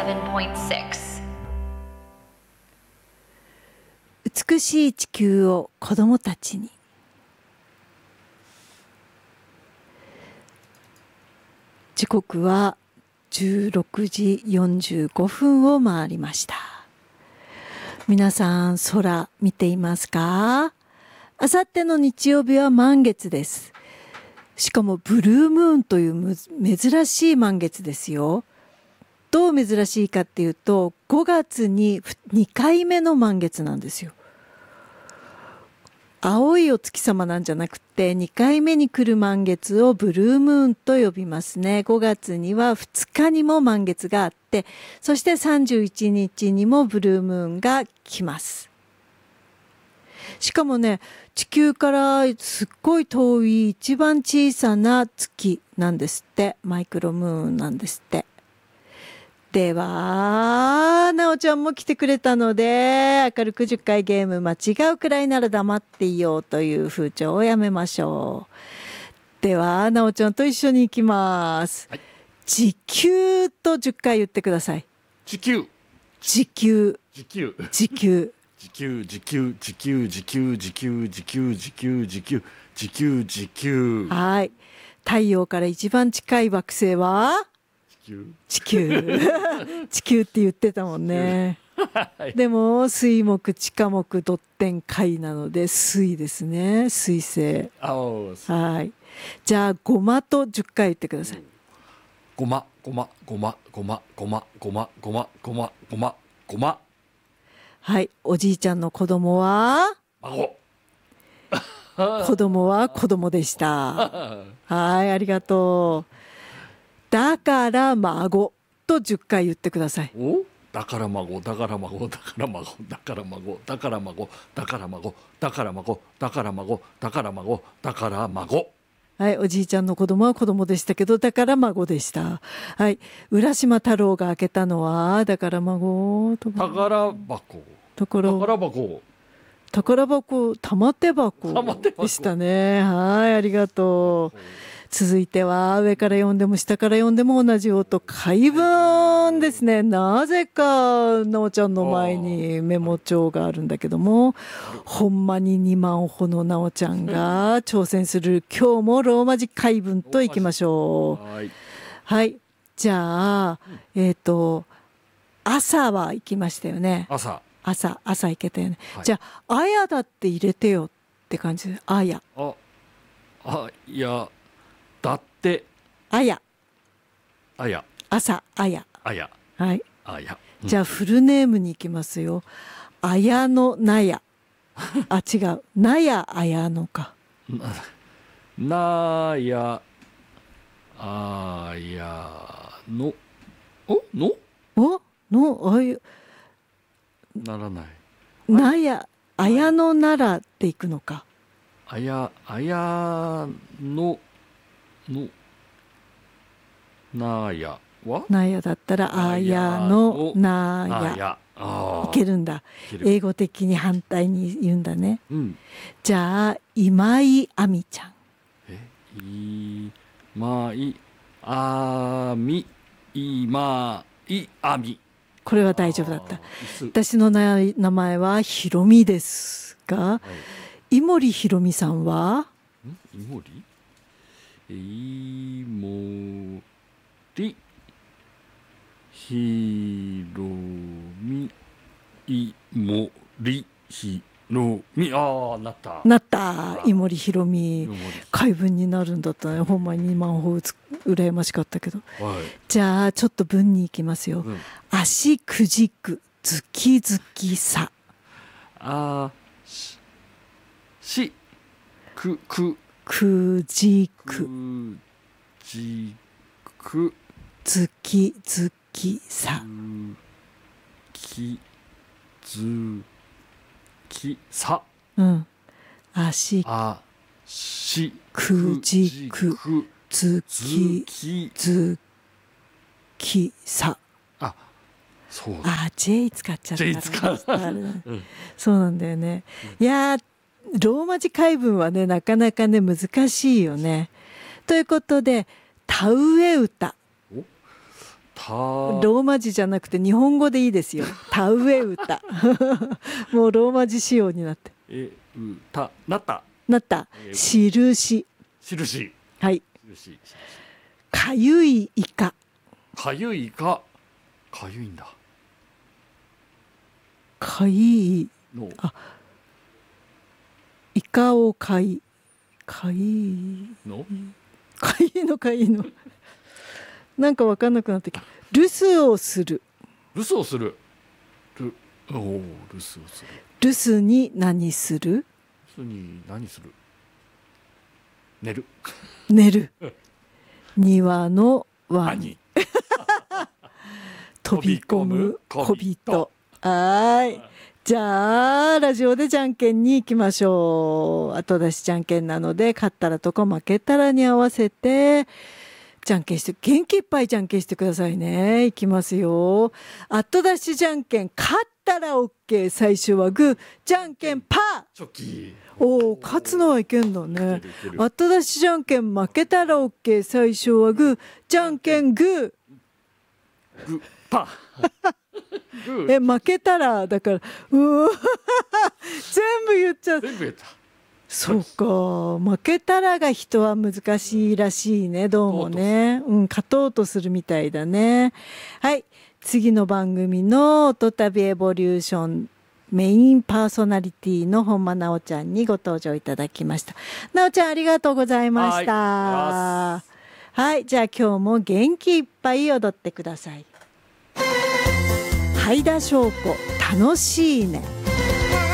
87.6 美しい地球を子どもたちに。時刻は16時45分を回りました。皆さん空見ていますか？あさっての日曜日は満月です。しかもブルームーンという珍しい満月ですよ。どう珍しいかっていうと、5月に2回目の満月なんですよ。青いお月様なんじゃなくて2回目に来る満月をブルームーンと呼びますね。5月には2日にも満月があって、そして31日にもブルームーンが来ます。しかもね、地球からすっごい遠い一番小さな月なんですって。マイクロムーンなんですって。では、なおちゃんも来てくれたので、明るく10回ゲーム間違うくらいなら黙っていようという風潮をやめましょう。では、なおちゃんと一緒に行きます。はい、地球と10回言ってください。 地球。 地球。 地球。 地球。 地球、地球、地球、地球、地球、地球、地球、地球、地球、地球。 はい。太陽から一番近い惑星は地球地球って言ってたもんね。でも水木地下木土天海なので水ですね。水星。はい。じゃあごまと10回言ってください。 ごまごまごまごまごまごまごまごまごまごま。 はい。おじいちゃんの子供は孫。 子供は子供でした。はい、ありがとう。だから孫と10回言ってください。 お？だから孫、だから孫、だから孫、だから孫、だから孫、だから孫、だから孫、だから孫、だから孫、だから孫。 はい、おじいちゃんの子供は子供でしたけど、だから孫でした。はい、浦島太郎が開けたのはだから孫とか。 宝箱。 宝箱。 宝箱、玉手箱でしたね。はい、ありがとう。続いては上から読んでも下から読んでも同じ音、回文ですね。なぜかなおちゃんの前にメモ帳があるんだけども、ほんまに2万歩のなおちゃんが挑戦する今日もローマ字回文といきましょう。はい、じゃあ朝は行きましたよね。朝行けたよね。じゃああやだって入れてよって感じで、あや。 いやだってあや。 朝あや。 はい。 じゃあフルネームに行きますよ。あやのなや。違う。なやあやのか。 なやあやの。 あや。 ならない。 なやあやのならっていくのか。 あやのなやはなやだったらあやのなやいけるんだ。英語的に反対に言うんだね。じゃあ今井あみちゃん。 今井あみ。 これは大丈夫だった。私の名前はひろみですが、井森ひろみさんは井森ひろみなった井森ひろみ回文になるんだったね。ほんまに2万歩羨ましかったけど、じゃあちょっと文に行きますよ。足くじくズキズキさ。くじくズキズキさ。足くじくズキズキさ。J 使っちゃった。そうなんだよね。いやローマ字回文はね、なかなかね難しいよね。ということで田植え歌。 ローマ字じゃなくて日本語でいいですよ。田植え歌もうローマ字仕様になってなった印はいかゆいイカかゆいかゆいんだかいのイカをかいのなんか分かんなくなってきた。留守をする留守に何する寝る庭のワニ飛び込む小人。はい、じゃあラジオでじゃんけんに行きましょう。後出しじゃんけんなので勝ったらとか負けたらに合わせてじゃんけんして元気いっぱいじゃんけんしてくださいね。いきますよ。後出しじゃんけん勝ったら OK。 最初はグーじゃんけんパー。おー勝つのはいけんだね。後出しじゃんけん負けたら OK。 最初はグーじゃんけんグーパ負けたらだから全部言っちゃう。そうか、負けたらが人は難しいらしいね。どうもね、勝とうとするみたいだね。はい、次の番組の音旅エボリューションメインパーソナリティの本間直ちゃんにご登場いただきました。直ちゃんありがとうございました。はい、じゃあ今日も元気いっぱい踊ってください。はいだしょうこ楽しいね。